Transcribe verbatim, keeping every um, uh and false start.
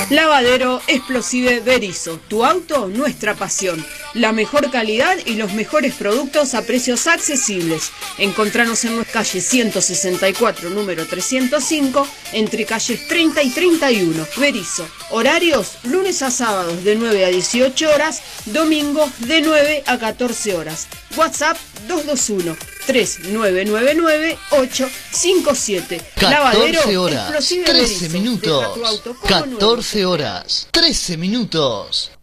Lavadero Explosive Berizo, tu auto, nuestra pasión. La mejor calidad y los mejores productos a precios accesibles. Encontranos en nuestra calle ciento sesenta y cuatro, número trescientos cinco, entre calles treinta y treinta y uno. Berizo. Horarios, lunes a sábados de nueve a dieciocho horas, domingos de nueve a catorce horas. WhatsApp dos dos uno, tres nueve nueve nueve, ocho cinco siete. catorce horas, trece minutos. catorce horas, trece minutos.